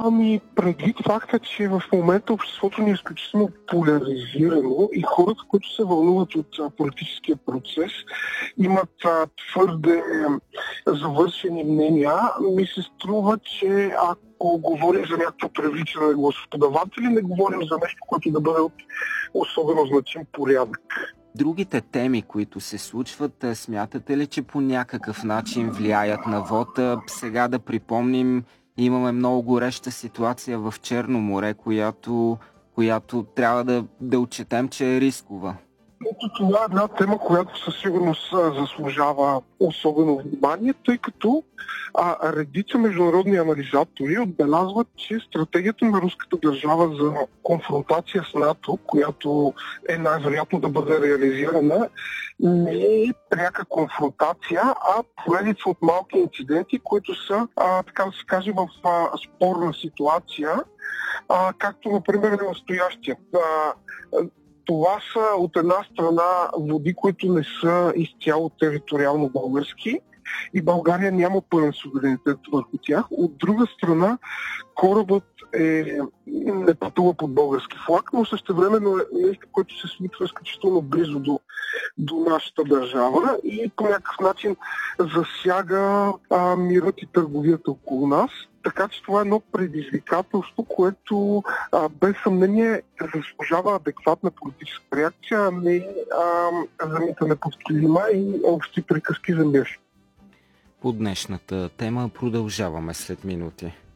Предвид факта, че в момента обществото ни е изключително поляризирано и хората, които се вълнуват от политическия процес, имат твърде завършени мнения, ми се струва, че ако говорим за някакво привличане на гласоподаватели, не говорим за нещо, което да бъде от особено значим порядък. Другите теми, които се случват, смятате ли, че по някакъв начин влияят на вота? Сега да припомним, имаме много гореща ситуация в Черно море, която трябва да отчетем, че е рискова. Ето това е една тема, която със сигурност заслужава особено внимание, тъй като редица международни анализатори отбелязват, че стратегията на руската държава за конфронтация с НАТО, която е най-вероятно да бъде реализирана, не е пряка конфронтация, а поредица от малки инциденти, които са, така да се каже, в спорна ситуация, както, например, е настоящия. Това са от една страна води, които не са изцяло териториално български и България няма пълен суверенитет върху тях. От друга страна, корабът не пътува под български флаг, но същевременно е нещо, което се случва изключително близо до нашата държава и по някакъв начин засяга мирът и търговията около нас. Така че това е едно предизвикателство, което без съмнение заслужава адекватна политическа реакция, а не замитане под килима и общи приказки за мир. По днешната тема продължаваме след минути.